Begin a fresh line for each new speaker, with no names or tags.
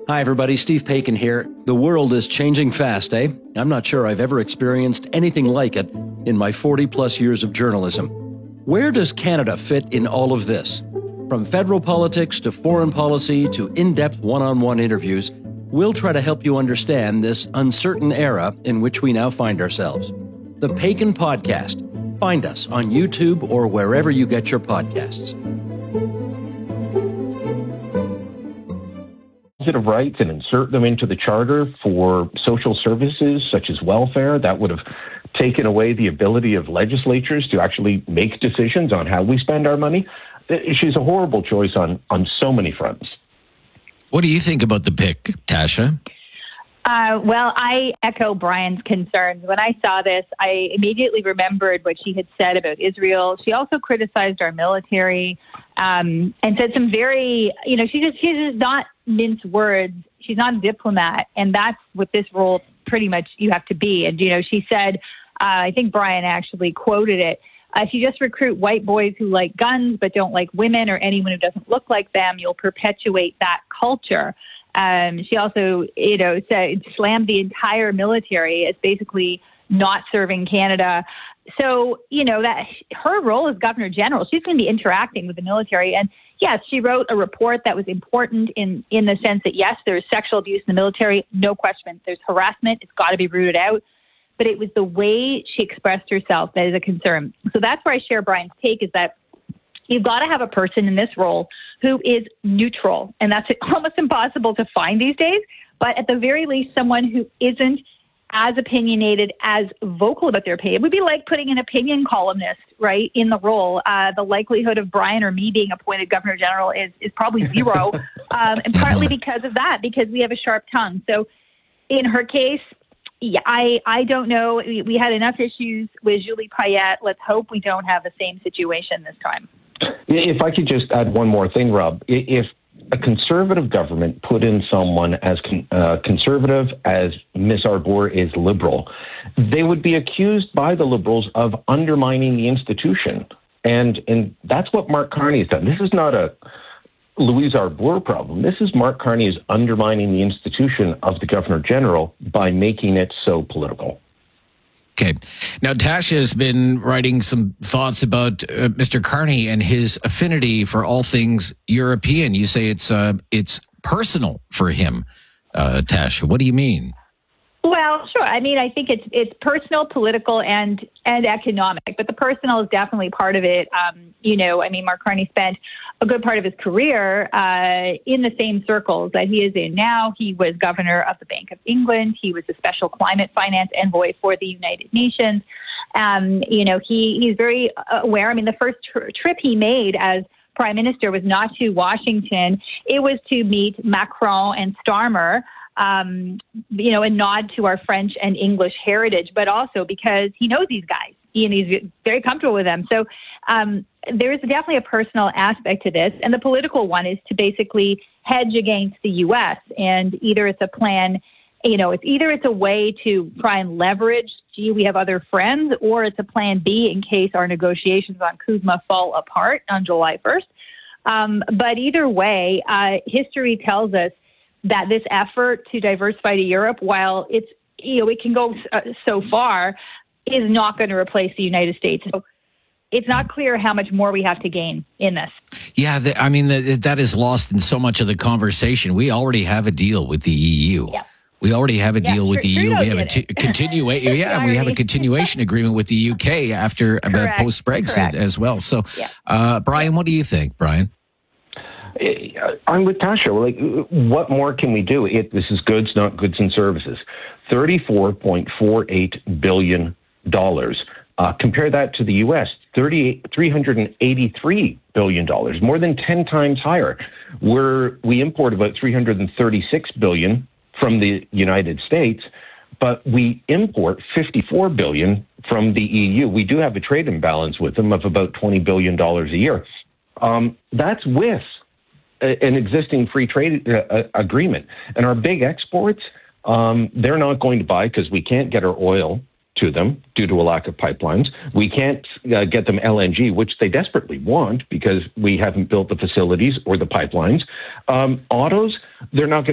Hi, everybody. Steve Paikin here. The world is changing fast, eh? I'm not sure I've ever experienced anything like it in my 40-plus years of journalism. Where does Canada fit in all of this? From federal politics to foreign policy to in-depth one-on-one interviews, we'll try to help you understand this uncertain era in which we now find ourselves. The Paikin Podcast. Find us on YouTube or wherever you get your podcasts.
Rights and insert them into the charter for social services such as welfare. That would have taken away the ability of legislatures to actually make decisions on how we spend our money. She's a horrible choice on so many fronts.
What do you think about the pick, Tasha?
Well, I echo Brian's concerns. When I saw this, I immediately remembered what she had said about Israel. She also criticized our military and said some very, she does not mince words. She's not a diplomat, and that's what this role pretty much you have to be. And, she said, I think Brian actually quoted it, if you just recruit white boys who like guns but don't like women or anyone who doesn't look like them, you'll perpetuate that culture. She also, slammed the entire military as basically not serving Canada. So, that her role as Governor General, she's going to be interacting with the military. And yes, she wrote a report that was important in the sense that, yes, there's sexual abuse in the military, no question. There's harassment. It's got to be rooted out. But it was the way she expressed herself that is a concern. So that's where I share Brian's take, is that you've got to have a person in this role who is neutral. And that's almost impossible to find these days. But at the very least, someone who isn't as opinionated, as vocal about their opinion. It would be like putting an opinion columnist, right, in the role. The likelihood of Brian or me being appointed Governor General is probably zero. And partly because of that, because we have a sharp tongue. So in her case, yeah, I don't know. We had enough issues with Julie Payette. Let's hope we don't have the same situation this time.
If I could just add one more thing, Rob. If a conservative government put in someone as conservative as Ms. Arbour is liberal, they would be accused by the Liberals of undermining the institution. And that's what Mark Carney has done. This is not a Louise Arbour problem. This is Mark Carney is undermining the institution of the Governor General by making it so political.
Okay. Now, Tasha has been writing some thoughts about Mr. Carney and his affinity for all things European. You say it's personal for him, Tasha. What do you mean?
Well, sure. I mean, I think it's personal, political, and economic. But the personal is definitely part of it. Mark Carney spent a good part of his career in the same circles that he is in now. He was governor of the Bank of England. He was the special climate finance envoy for the United Nations. He's very aware. I mean, the first trip he made as prime minister was not to Washington. It was to meet Macron and Starmer. A nod to our French and English heritage, but also because he knows these guys and he's very comfortable with them. So there is definitely a personal aspect to this. And the political one is to basically hedge against the U.S. And either it's a plan, it's a way to try and leverage, we have other friends, or it's a plan B in case our negotiations on CUSMA fall apart on July 1st. But either way, history tells us that this effort to diversify to Europe, while it's, it can go so far, is not going to replace the United States. So it's not clear how much more we have to gain in this.
Yeah, that is lost in so much of the conversation. We already have a deal with the EU.
Yeah.
We already have a deal with the EU. We have
we
have a continuation agreement with the UK after post-Brexit as well. So, Brian, what do you think, Brian?
I'm with Tasha. What more can we do? This is goods, not goods and services. $34.48 billion. Compare that to the U.S., $383 billion, more than 10 times higher. We import about $336 billion from the United States, but we import $54 billion from the EU. We do have a trade imbalance with them of about $20 billion a year. That's with an existing free trade agreement. And our big exports, they're not going to buy because we can't get our oil to them due to a lack of pipelines. We can't get them LNG, which they desperately want because we haven't built the facilities or the pipelines. Autos, they're not going